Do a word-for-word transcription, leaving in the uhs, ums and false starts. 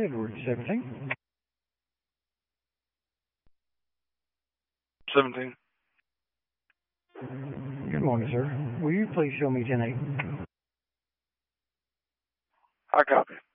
Edward, seventeen. seventeen. Good morning, sir. Will you please show me ten eight? I copy.